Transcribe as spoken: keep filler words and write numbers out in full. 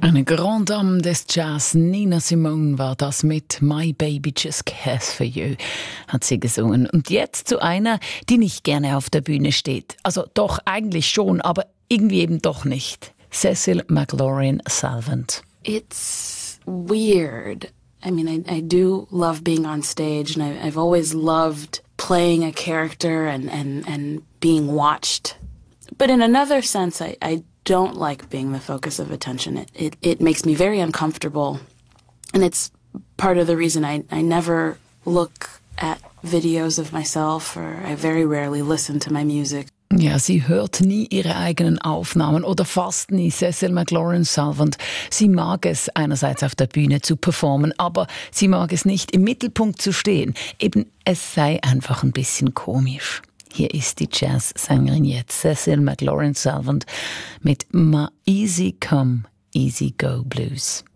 Eine Grande Dame des Jazz, Nina Simone, war das mit My Baby Just Cares for You, hat sie gesungen. Und jetzt zu einer, die nicht gerne auf der Bühne steht. Also doch, eigentlich schon, aber irgendwie eben doch nicht. Cecil McLorin Salvant. It's weird. I mean, I, I do love being on stage, and I, I've always loved playing a character and, and, and being watched. But in another sense, I, I don't like being the focus of attention. It, it it makes me very uncomfortable. And it's part of the reason I, I never look at videos of myself, or I very rarely listen to my music. Ja, sie hört nie ihre eigenen Aufnahmen oder fast nie. Cecil McLorin Salvant. Sie mag es einerseits auf der Bühne zu performen, aber sie mag es nicht im Mittelpunkt zu stehen. Eben, es sei einfach ein bisschen komisch. Hier ist die Jazzsängerin jetzt, Cecil McLorin Salvant, mit My Easy Come, Easy Go Blues.